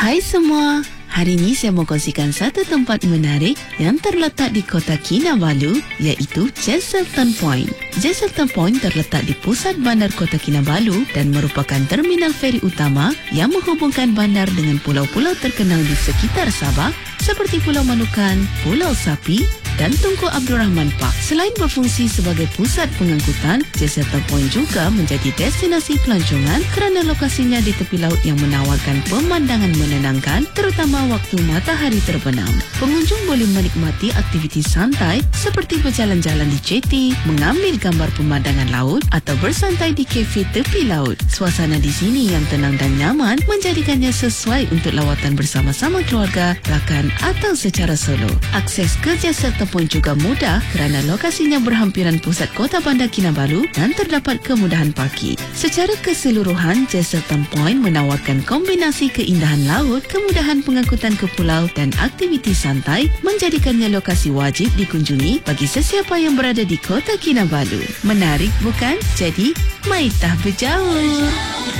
Hai semua, hari ini saya mau kongsikan satu tempat menarik yang terletak di kota Kinabalu, iaitu Jesselton Point. Jesselton Point terletak di pusat bandar kota Kinabalu dan merupakan terminal feri utama yang menghubungkan bandar dengan pulau-pulau terkenal di sekitar Sabah seperti Pulau Manukan, Pulau Sapi dan Tunku Abdul Rahman Park. Selain berfungsi sebagai pusat pengangkutan, Jesselton Point juga menjadi destinasi pelancongan kerana lokasinya di tepi laut yang menawarkan pemandangan menenangkan, terutama waktu matahari terbenam. Pengunjung boleh menikmati aktiviti santai seperti berjalan-jalan di jeti, mengambil gambar pemandangan laut atau bersantai di kafe tepi laut. Suasana di sini yang tenang dan nyaman menjadikannya sesuai untuk lawatan bersama-sama keluarga, rakan atau secara solo. Akses ke Jesselton Point juga mudah kerana lokasinya berhampiran pusat kota bandar Kinabalu dan terdapat kemudahan parkir. Secara keseluruhan, Jesselton Point menawarkan kombinasi keindahan laut, kemudahan pengangkutan ke pulau dan aktiviti santai, menjadikannya lokasi wajib dikunjungi bagi sesiapa yang berada di kota Kinabalu. Menarik bukan? Jadi, mai tah berjauh.